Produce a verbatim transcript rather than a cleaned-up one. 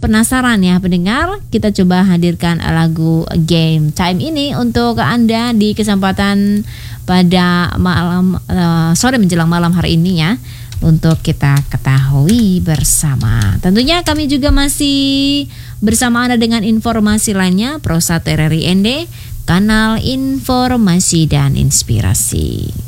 penasaran ya pendengar, kita coba hadirkan lagu Game Time ini untuk Anda di kesempatan pada malam uh, sore menjelang malam hari ini ya, untuk kita ketahui bersama. Tentunya kami juga masih bersama Anda dengan informasi lainnya. Pro satu R R I N D, kanal informasi dan inspirasi.